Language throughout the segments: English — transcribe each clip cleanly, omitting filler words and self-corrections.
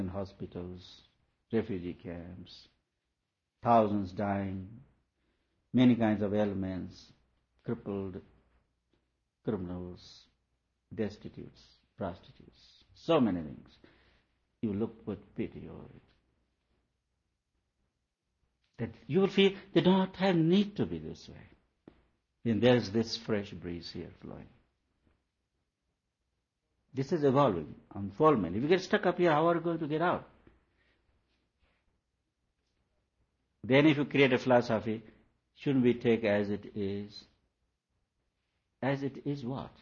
in hospitals, refugee camps, thousands dying, many kinds of ailments, crippled, criminals, destitutes, prostitutes, so many things. You look with pity over it. That you will feel they do not have need to be this way. And there is this fresh breeze here flowing. This is evolving, unfoldment. If you get stuck up here, how are you going to get out? Then if you create a philosophy, shouldn't we take as it is? As it is what?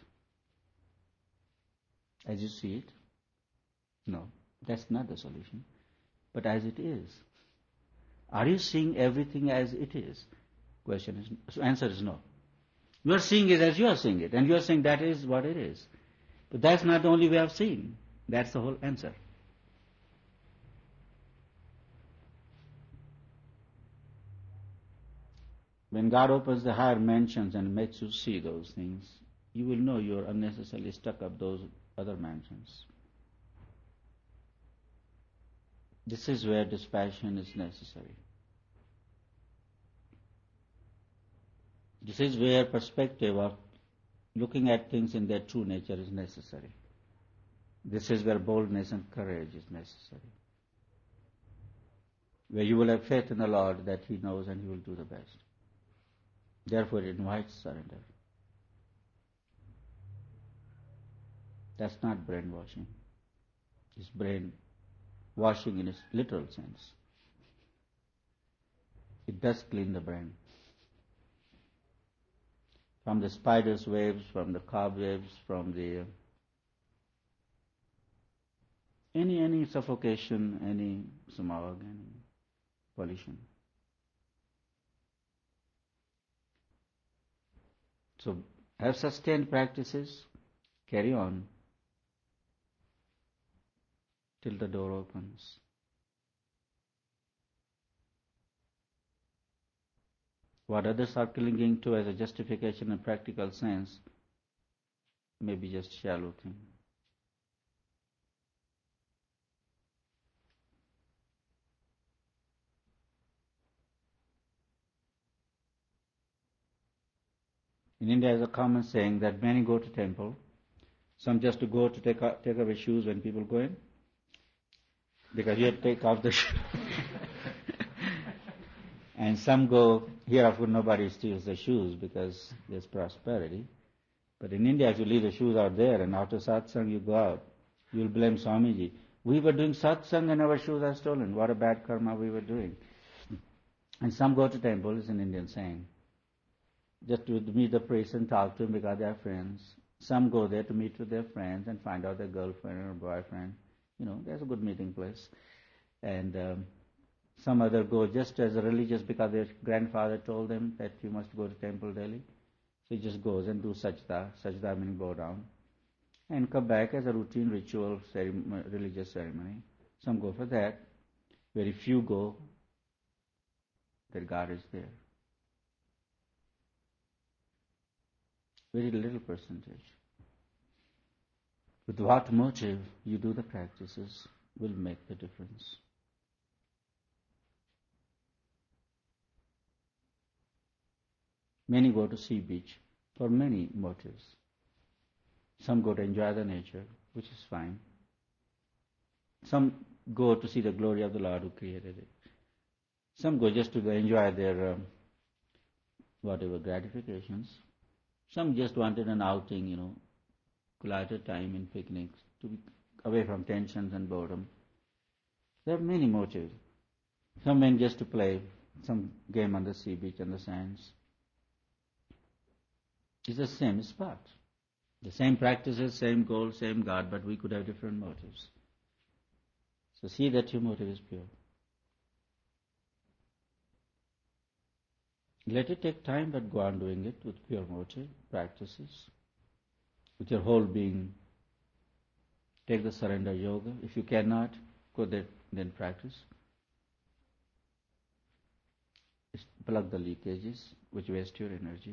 As you see it? No, that's not the solution. But as it is. Are you seeing everything as it is? Answer is no. You are seeing it as you are seeing it, and you are saying that is what it is. But that's not the only way of seeing. That's the whole answer. When God opens the higher mansions and makes you see those things, you will know you are unnecessarily stuck up those other mansions. This is where dispassion is necessary. This is where perspective of looking at things in their true nature is necessary. This is where boldness and courage is necessary. Where you will have faith in the Lord that He knows and He will do the best. Therefore it invites surrender. That's not brainwashing. It's brain washing in its literal sense. It does clean the brain. From the spider's webs, from the cobwebs, from the any suffocation, any smog, any pollution. So have sustained practices, carry on till the door opens. What others are clinging to as a justification in practical sense may be just shallow thing. In India, there's a common saying that many go to temple, some just to go to take away shoes when people go in, because you have to take off the shoes. And some go, here of course nobody steals the shoes because there's prosperity. But in India, if you leave the shoes out there and after satsang you go out, you'll blame Swamiji. We were doing satsang and our shoes are stolen. What a bad karma we were doing. And some go to temple, it's an Indian saying, just to meet the priest and talk to him because they are friends. Some go there to meet with their friends and find out their girlfriend or boyfriend. You know, that's a good meeting place. And some other go just as a religious because their grandfather told them that you must go to temple daily. So he just goes and do sajda meaning bow down, and come back as a routine ritual religious ceremony. Some go for that. Very few go that God is there. Very little percentage. With what motive you do the practices will make the difference. Many go to sea beach for many motives. Some go to enjoy the nature, which is fine. Some go to see the glory of the Lord who created it. Some go just to enjoy their whatever gratifications. Some just wanted an outing, quieter time in picnics, to be away from tensions and boredom. There are many motives. Some went just to play some game on the sea beach and the sands. It's the same spot. The same practices, same goal, same God, but we could have different motives. So see that your motive is pure. Let it take time, but go on doing it with pure motive, practices, with your whole being. Take the surrender yoga. If you cannot, go there, then practice. Plug the leakages, which waste your energy.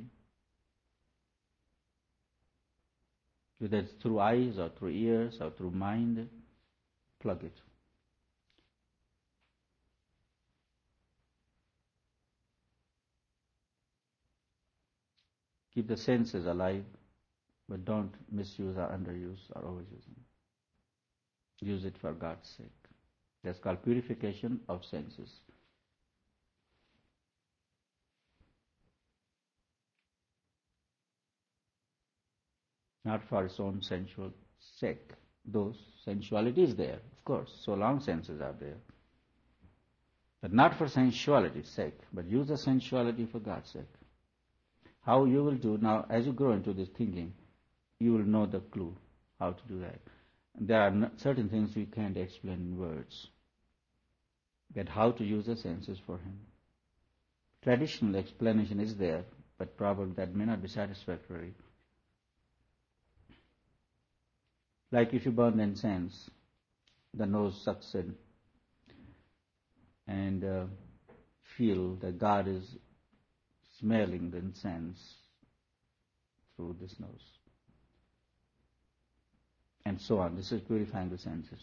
Whether it's through eyes or through ears or through mind, plug it. Keep the senses alive, but don't misuse or underuse or overuse them. Use it for God's sake. That's called purification of senses. Not for its own sensual sake. Though sensuality is there, of course, so long senses are there. But not for sensuality's sake, but use the sensuality for God's sake. How you will do now, as you grow into this thinking, you will know the clue how to do that. There are certain things we can't explain in words, but how to use the senses for Him. Traditional explanation is there, but probably that may not be satisfactory. Like if you burn incense, the nose sucks in and feel that God is smelling the incense through this nose. And so on. This is purifying the senses.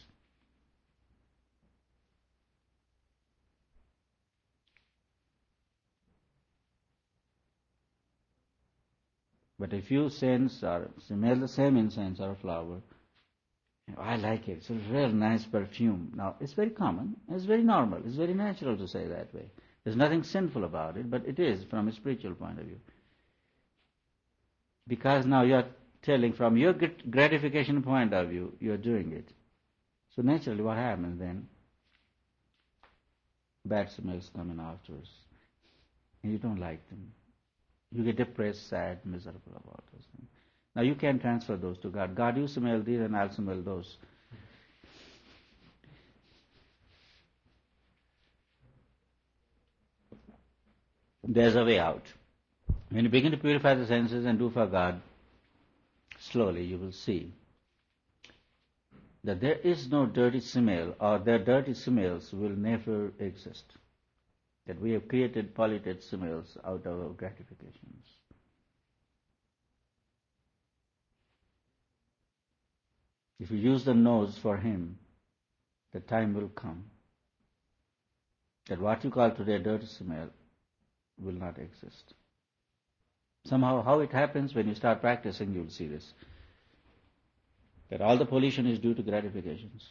But if you sense or smell the same incense or a flower, I like it. It's a real nice perfume. Now, it's very common. It's very normal. It's very natural to say that way. There's nothing sinful about it, but it is from a spiritual point of view. Because now you're telling from your gratification point of view, you're doing it. So naturally what happens then? Bad smells come in afterwards. And you don't like them. You get depressed, sad, miserable about those things. Now you can transfer those to God. God, you smell these and I'll smell those. There's a way out. When you begin to purify the senses and do for God, slowly you will see that there is no dirty smell, or their dirty smells will never exist. That we have created polluted smells out of our gratifications. If you use the nose for Him, the time will come that what you call today dirty smell will not exist. Somehow, how it happens, when you start practicing, you'll see this. That all the pollution is due to gratifications.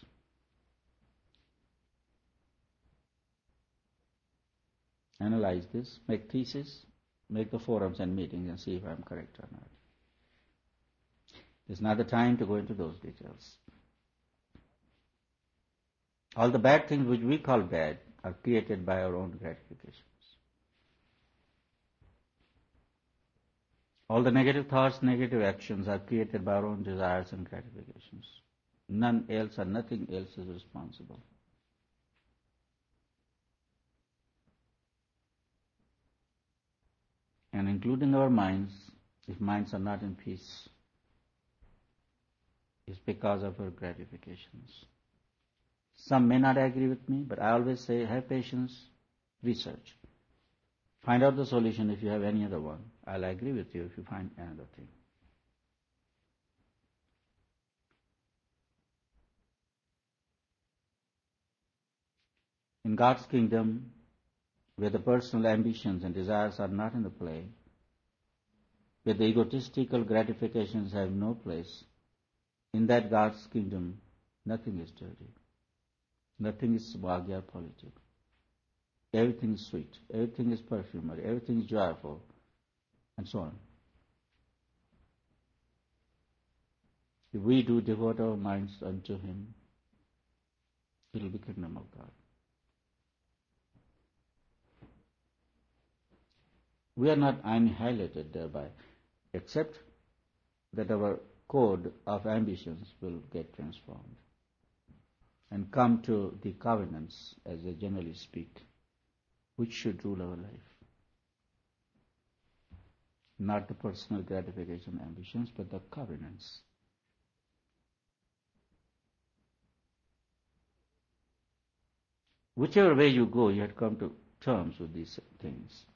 Analyze this, make thesis, make the forums and meetings and see if I'm correct or not. It's not the time to go into those details. All the bad things which we call bad are created by our own gratifications. All the negative thoughts, negative actions are created by our own desires and gratifications. None else or nothing else is responsible. And including our minds, if minds are not in peace, it's because of our gratifications. Some may not agree with me, but I always say, have patience, research. Find out the solution if you have any other one. I'll agree with you if you find another thing. In God's kingdom, where the personal ambitions and desires are not in the play, where the egotistical gratifications have no place, in that God's kingdom, nothing is dirty. Nothing is svagya or polluted. Everything is sweet. Everything is perfumery. Everything is joyful. And so on. If we do devote our minds unto Him, it will be kingdom of God. We are not annihilated thereby, except that our code of ambitions will get transformed and come to the covenants, as they generally speak, which should rule our life. Not the personal gratification ambitions, but the covenants. Whichever way you go, you have to come to terms with these things.